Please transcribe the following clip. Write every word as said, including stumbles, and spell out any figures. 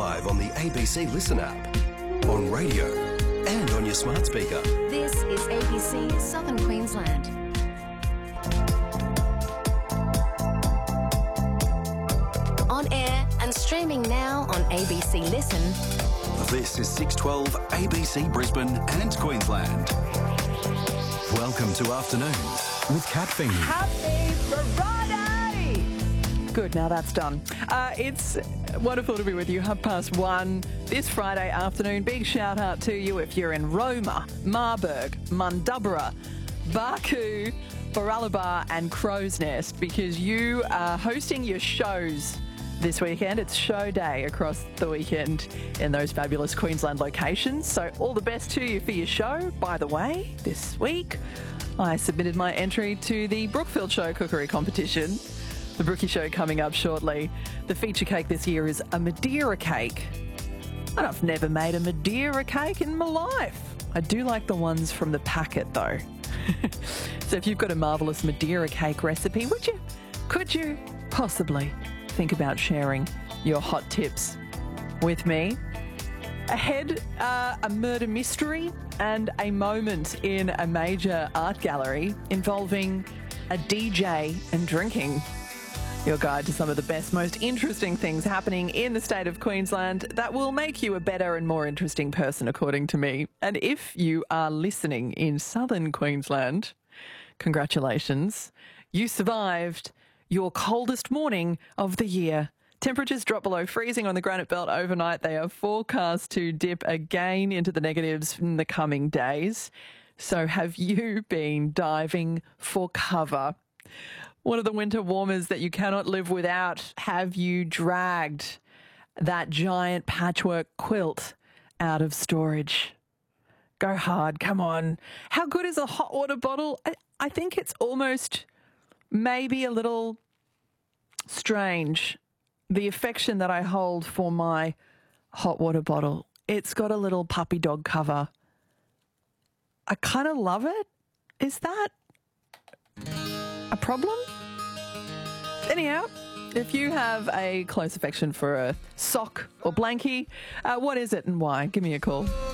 live on the A B C Listen app, on radio and on your smart speaker. This is A B C Southern Queensland. On air and streaming now on A B C Listen. This is six twelve A B C Brisbane and Queensland. Welcome to Afternoons with Kat Feeney. Happy Friday! Good, now that's done. Uh, it's wonderful to be with you. Half past one this Friday afternoon. Big shout out to you if you're in Roma, Marburg, Mundubbera, Baku, Baralaba and Crow's Nest, because you are hosting your shows this weekend. It's show day across the weekend in those fabulous Queensland locations. So all the best to you for your show. By the way, this week I submitted my entry to the Brookfield Show cookery competition. The Brookie Show coming up shortly. The feature cake this year is a Madeira cake. And I've never made a Madeira cake in my life. I do like the ones from the packet though. So if you've got a marvellous Madeira cake recipe, would you, could you possibly think about sharing your hot tips with me? Ahead, uh, a murder mystery and a moment in a major art gallery involving a D J and drinking. Your guide to some of the best, most interesting things happening in the state of Queensland that will make you a better and more interesting person, according to me. And if you are listening in southern Queensland, congratulations. You survived your coldest morning of the year. Temperatures drop below freezing on the Granite Belt overnight. They are forecast to dip again into the negatives in the coming days. So have you been diving for cover? One of the winter warmers that you cannot live without. Have you dragged that giant patchwork quilt out of storage? Go hard, come on. How good is a hot water bottle? I, I think it's almost maybe a little strange, the affection that I hold for my hot water bottle. It's got a little puppy dog cover. I kind of love it. Is that a problem? Anyhow, if you have a close affection for a sock or blankie, uh, what is it and why? Give me a call.